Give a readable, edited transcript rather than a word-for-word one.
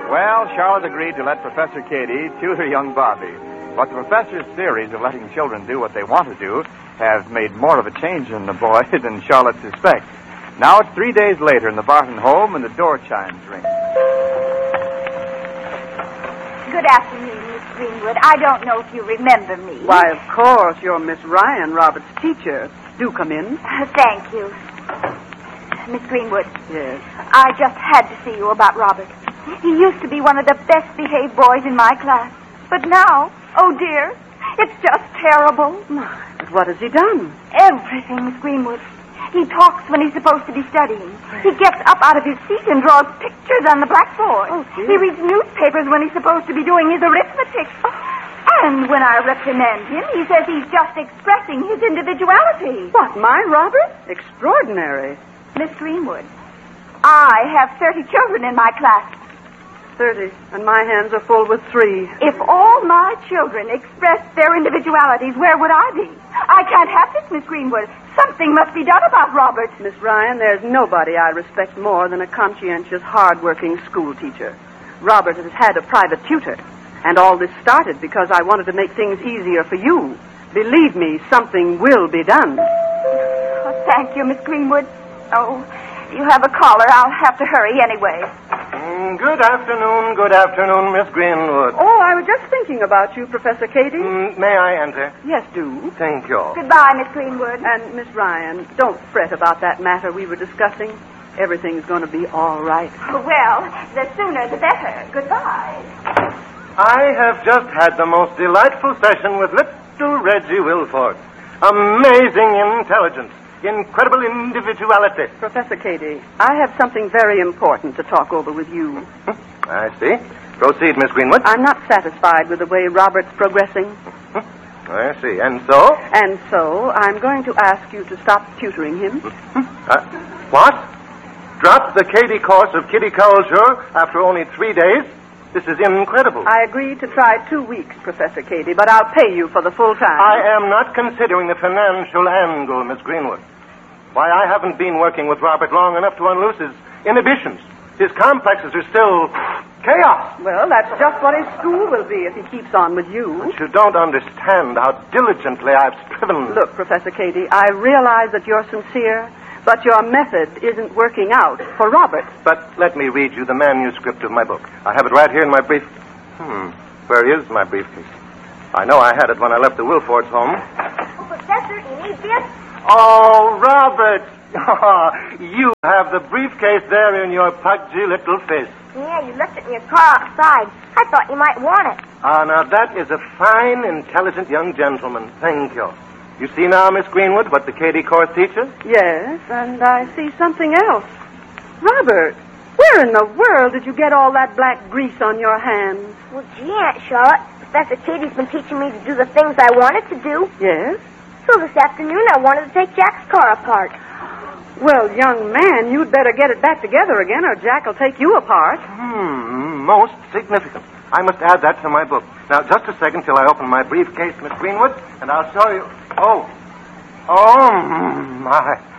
Well, Charlotte agreed to let Professor Cady tutor young Bobby. But the professor's theories of letting children do what they want to do have made more of a change in the boy than Charlotte suspects. Now it's 3 days later in the Barton home, and the door chimes ring. Good afternoon, Miss Greenwood. I don't know if you remember me. Why, of course, you're Miss Ryan, Robert's teacher. Do come in. Thank you. Miss Greenwood. Yes. I just had to see you about Robert. He used to be one of the best-behaved boys in my class. But now, oh dear, it's just terrible. But what has he done? Everything, Miss Greenwood. He talks when he's supposed to be studying. He gets up out of his seat and draws pictures on the blackboard. Oh, dear. He reads newspapers when he's supposed to be doing his arithmetic. And when I reprimand him, he says he's just expressing his individuality. What, my Robert? Extraordinary. Miss Greenwood, I have 30 children in my class. 30, and my hands are full with 3. If all my children expressed their individualities, where would I be? I can't have this, Miss Greenwood. Something must be done about Robert. Miss Ryan, there's nobody I respect more than a conscientious, hard-working school teacher. Robert has had a private tutor, and all this started because I wanted to make things easier for you. Believe me, something will be done. Oh, thank you, Miss Greenwood. Oh, you have a caller. I'll have to hurry anyway. Good afternoon, Miss Greenwood. Oh, I was just thinking about you, Professor Cady. May I enter? Yes, do. Thank you. Goodbye, Miss Greenwood. And, Miss Ryan, don't fret about that matter we were discussing. Everything's going to be all right. Well, the sooner the better. Goodbye. I have just had the most delightful session with little Reggie Wilford. Amazing intelligence. Incredible individuality. Professor Cady, I have something very important to talk over with you. I see. Proceed, Miss Greenwood. I'm not satisfied with the way Robert's progressing. I see. And so? And so, I'm going to ask you to stop tutoring him. What? Drop the Cady course of kiddie culture after only 3 days? This is incredible. I agreed to try 2 weeks, Professor Cady, but I'll pay you for the full time. I am not considering the financial angle, Miss Greenwood. Why, I haven't been working with Robert long enough to unloose his inhibitions. His complexes are still chaos. Well, that's just what his school will be if he keeps on with you. But you don't understand how diligently I've striven. Look, Professor Cady, I realize that you're sincere, but your method isn't working out for Robert. But let me read you the manuscript of my book. I have it right here in my brief... Where is my briefcase? I know I had it when I left the Wilfords' home. Professor, you need this? Oh, Robert! You have the briefcase there in your pudgy little face. Yeah, you left it in your car outside. I thought you might want it. Now that is a fine, intelligent young gentleman. Thank you. You see now, Miss Greenwood, what the Cady course teaches? Yes, and I see something else. Robert, where in the world did you get all that black grease on your hands? Well, gee, Aunt Charlotte, Professor Cady's been teaching me to do the things I wanted to do. Yes? So this afternoon I wanted to take Jack's car apart. Well, young man, you'd better get it back together again or Jack will take you apart. Most significant. I must add that to my book. Now, just a second till I open my briefcase, Miss Greenwood, and I'll show you... Oh, my.